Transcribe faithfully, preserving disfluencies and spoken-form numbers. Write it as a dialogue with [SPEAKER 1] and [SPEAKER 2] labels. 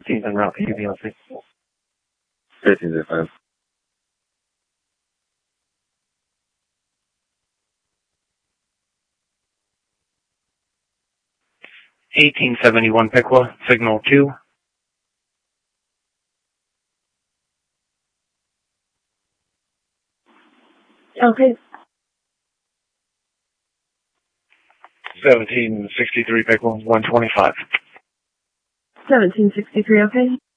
[SPEAKER 1] fifteenth en route to U B L C.
[SPEAKER 2] fifteenth at five.
[SPEAKER 1] eighteen seventy-one Piqua, signal two.
[SPEAKER 3] Okay.
[SPEAKER 1] seventeen sixty-three Piqua, one twenty-five.
[SPEAKER 3] seventeen sixty-three, okay.